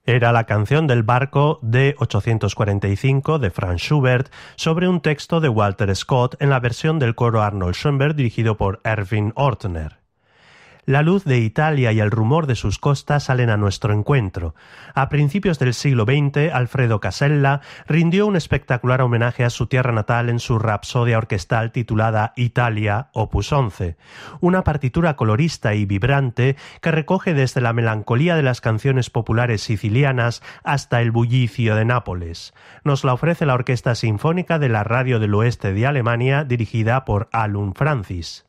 Era la canción del barco de 845 de Franz Schubert sobre un texto de Walter Scott en la versión del coro Arnold Schoenberg dirigido por Erwin Ortner. La luz de Italia y el rumor de sus costas salen a nuestro encuentro. A principios del siglo XX, Alfredo Casella rindió un espectacular homenaje a su tierra natal en su rapsodia orquestal titulada Italia, opus 11, una partitura colorista y vibrante que recoge desde la melancolía de las canciones populares sicilianas hasta el bullicio de Nápoles. Nos la ofrece la Orquesta Sinfónica de la Radio del Oeste de Alemania, dirigida por Alun Francis.